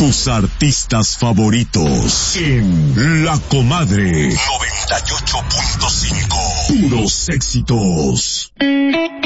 tus artistas favoritos en La Comadre 98.5. Puros éxitos.